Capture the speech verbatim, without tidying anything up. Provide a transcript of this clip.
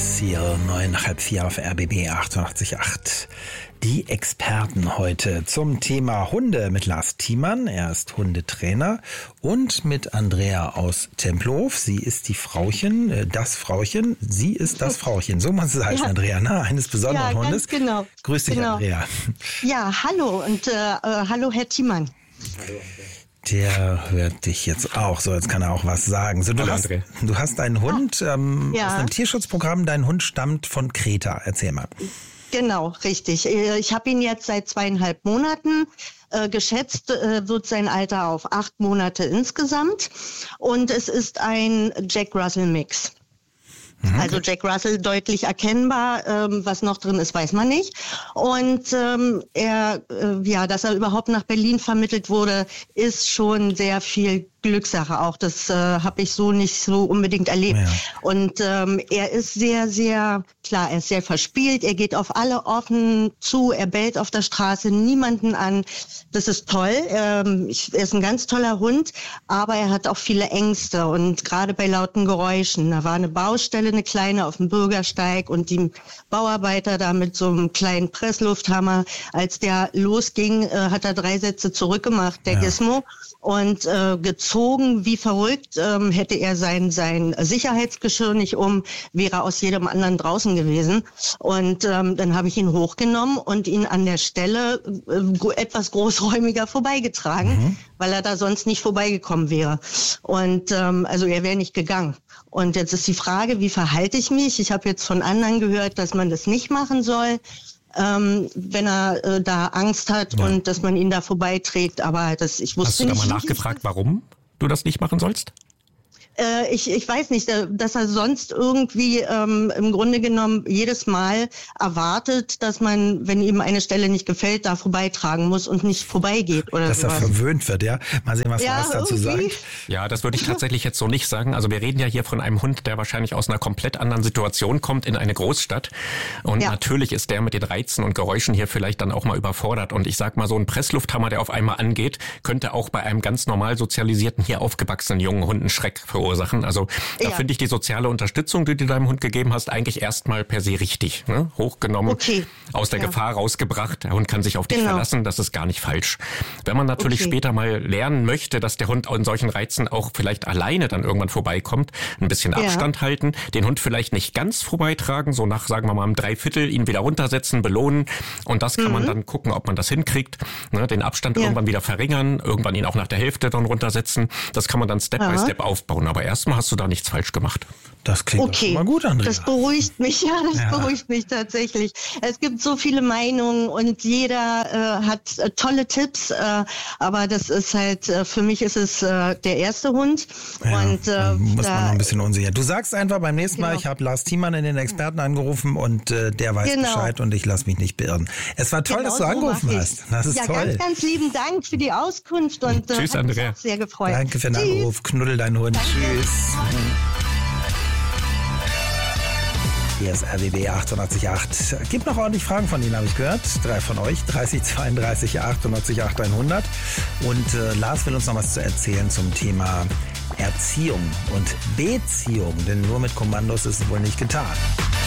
Seal, neun nach halb vier auf R B B achtundachtzig Komma acht. Die Experten heute zum Thema Hunde mit Lars Thiemann. Er ist Hundetrainer, und mit Andrea aus Tempelhof. Sie ist die Frauchen, äh, das Frauchen. Sie ist das Frauchen. So muss es heißen, ja. Andrea, ne? Eines besonderen ja, Hundes. Ganz genau. Grüß dich, genau. Andrea. Ja, hallo und äh, äh, hallo, Herr Thiemann. Hallo. Der hört dich jetzt auch. So, jetzt kann er auch was sagen. So, du, Hallo, hast, Andrea. du hast einen Hund ähm, ja. aus einem Tierschutzprogramm. Dein Hund stammt von Kreta. Erzähl mal. Genau, richtig. Ich habe ihn jetzt seit zweieinhalb Monaten. Äh, geschätzt äh, wird sein Alter auf acht Monate insgesamt. Und es ist ein Jack Russell Mix. Okay. Also Jack Russell deutlich erkennbar, ähm, was noch drin ist, weiß man nicht. Und ähm, er, äh, ja, dass er überhaupt nach Berlin vermittelt wurde, ist schon sehr viel Glückssache auch. Das äh, habe ich so nicht so unbedingt erlebt. Ja. Und ähm, er ist sehr, sehr, klar, er ist sehr verspielt. Er geht auf alle offen zu. Er bellt auf der Straße niemanden an. Das ist toll. Ähm, ich, er ist ein ganz toller Hund, aber er hat auch viele Ängste. Und gerade bei lauten Geräuschen. Da war eine Baustelle, eine kleine auf dem Bürgersteig, und die Bauarbeiter da mit so einem kleinen Presslufthammer, als der losging, äh, hat er drei Sätze zurückgemacht, der ja. Gizmo. Und äh, gezogen wie verrückt, ähm, hätte er sein sein Sicherheitsgeschirr nicht um, wäre aus jedem anderen draußen gewesen. Und ähm, dann habe ich ihn hochgenommen und ihn an der Stelle äh, etwas großräumiger vorbeigetragen, mhm. weil er da sonst nicht vorbeigekommen wäre. Und ähm, also er wäre nicht gegangen. Und jetzt ist die Frage, wie verhalte ich mich? Ich habe jetzt von anderen gehört, dass man das nicht machen soll. Ähm, wenn er äh, da Angst hat ja. und dass man ihn da vorbeiträgt. Aber das, ich wusste Hast du da nicht, mal nachgefragt, warum du das nicht machen sollst? Äh, ich, ich weiß nicht, dass er sonst irgendwie ähm, im Grunde genommen jedes Mal erwartet, dass man, wenn ihm eine Stelle nicht gefällt, da vorbeitragen muss und nicht vorbeigeht oder dass sowas. Er verwöhnt wird, ja? Mal sehen, was ja, Lars dazu irgendwie. sagt. Ja, das würde ich tatsächlich jetzt so nicht sagen. Also wir reden ja hier von einem Hund, der wahrscheinlich aus einer komplett anderen Situation kommt, in eine Großstadt. Und ja. natürlich ist der mit den Reizen und Geräuschen hier vielleicht dann auch mal überfordert. Und ich sag mal, so ein Presslufthammer, der auf einmal angeht, könnte auch bei einem ganz normal sozialisierten, hier aufgewachsenen jungen Hund einen Schreck verursachen. Also da ja. finde ich die soziale Unterstützung, die du deinem Hund gegeben hast, eigentlich erstmal per se richtig. Ne? Hochgenommen, okay. aus der ja. Gefahr rausgebracht. Der Hund kann sich auf dich genau. verlassen, das ist gar nicht falsch. Wenn man natürlich okay. später mal lernen möchte, dass der Hund in solchen Reizen auch vielleicht alleine dann irgendwann vorbeikommt, ein bisschen ja. Abstand halten, den Hund vielleicht nicht ganz vorbeitragen, so nach, sagen wir mal, einem Dreiviertel, ihn wieder runtersetzen, belohnen, und das kann mhm. man dann gucken, ob man das hinkriegt. Ne? Den Abstand ja. irgendwann wieder verringern, irgendwann ihn auch nach der Hälfte dann runtersetzen. Das kann man dann Step ja. by Step aufbauen. Aber erstmal hast du da nichts falsch gemacht. Das klingt okay. schon mal gut, Andrea. Das beruhigt mich, ja, das ja. beruhigt mich tatsächlich. Es gibt so viele Meinungen und jeder äh, hat äh, tolle Tipps, äh, aber das ist halt, äh, für mich ist es äh, der erste Hund. Ja, und äh, muss da, man noch ein bisschen unsicher. Du sagst einfach beim nächsten genau. Mal, ich habe Lars Thiemann in den Experten angerufen, und äh, der weiß genau. Bescheid, und ich lasse mich nicht beirren. Es war toll, genau, dass du so angerufen hast. Das ist ja, toll. ganz, ganz lieben Dank für die Auskunft, und äh, Tschüss, hat Andrea. mich auch sehr gefreut. Danke für den Tschüss. Anruf. Knuddel deinen Hund. Danke. Tschüss. Hier ist R B B achtundachtzig Komma acht. Gibt noch ordentlich Fragen von Ihnen, habe ich gehört. Drei von euch. dreißig zweiunddreißig achtundachtzig acht hundert. Und äh, Lars will uns noch was zu erzählen zum Thema Erziehung und Beziehung. Denn nur mit Kommandos ist es wohl nicht getan.